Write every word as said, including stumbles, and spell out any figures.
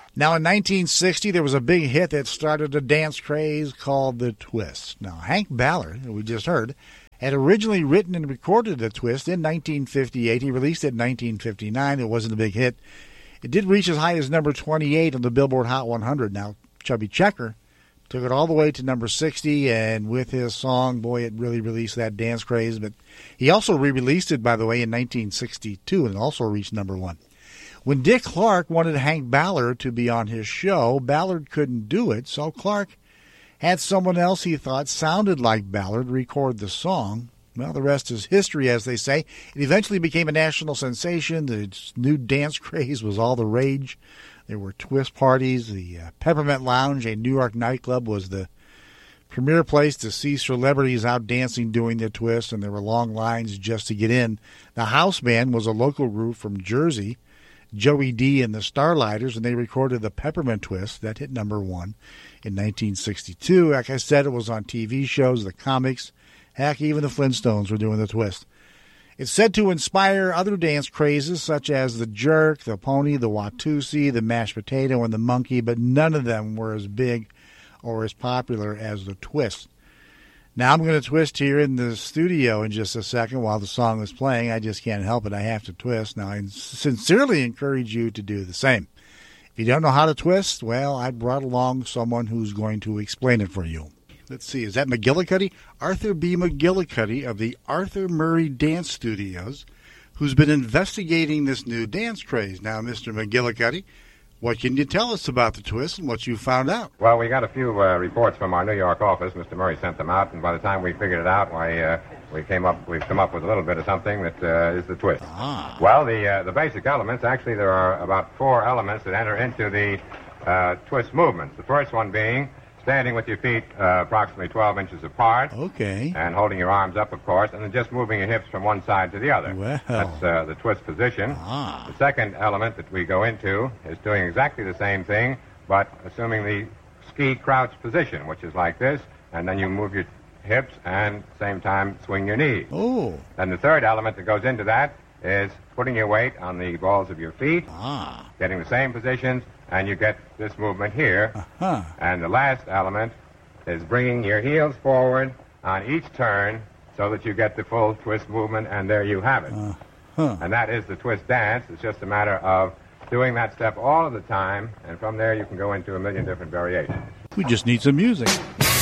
Now, in nineteen sixty, there was a big hit that started a dance craze called the twist. Now, Hank Ballard, who we just heard, had originally written and recorded the twist in nineteen fifty-eight. He released it in nineteen fifty-nine. It wasn't a big hit. It did reach as high as number twenty-eight on the Billboard Hot one hundred. Now, Chubby Checker took it all the way to number sixty, and with his song, boy, it really released that dance craze. But he also re-released it, by the way, in nineteen sixty-two, and also reached number one. When Dick Clark wanted Hank Ballard to be on his show, Ballard couldn't do it, so Clark had someone else he thought sounded like Ballard record the song. Well, the rest is history, as they say. It eventually became a national sensation. The new dance craze was all the rage. There were twist parties. The uh, Peppermint Lounge, a New York nightclub, was the premier place to see celebrities out dancing doing the twist, and there were long lines just to get in. The House Band was a local group from Jersey, Joey D and the Starlighters, and they recorded the Peppermint Twist. That hit number one in nineteen sixty-two. Like I said, it was on T V shows, the comics. Heck, even the Flintstones were doing the twist. It's said to inspire other dance crazes such as the jerk, the pony, the Watusi, the mashed potato, and the monkey, but none of them were as big or as popular as the twist. Now I'm going to twist here in the studio in just a second while the song is playing. I just can't help it. I have to twist. Now, I sincerely encourage you to do the same. If you don't know how to twist, well, I brought along someone who's going to explain it for you. Let's see, is that McGillicuddy? Arthur B. McGillicuddy of the Arthur Murray Dance Studios, who's been investigating this new dance craze. Now, Mister McGillicuddy, what can you tell us about the twist and what you found out? Well, we got a few uh, reports from our New York office. Mister Murray sent them out, and by the time we figured it out, why, uh, we came up, we've come up with a little bit of something that uh, is the twist. Ah. Well, the uh, the basic elements, actually, there are about four elements that enter into the uh, twist movements. The first one being standing with your feet uh, approximately twelve inches apart. Okay. And holding your arms up, of course, and then just moving your hips from one side to the other. Well. That's uh, the twist position. Ah. The second element that we go into is doing exactly the same thing, but assuming the ski crouch position, which is like this, and then you move your hips and at the same time swing your knees. Oh. And the third element that goes into that is putting your weight on the balls of your feet, Ah. getting the same positions, and you get this movement here. Uh-huh. And the last element is bringing your heels forward on each turn so that you get the full twist movement, and there you have it. Uh-huh. And that is the twist dance. It's just a matter of doing that step all of the time, and from there you can go into a million different variations. We just need some music.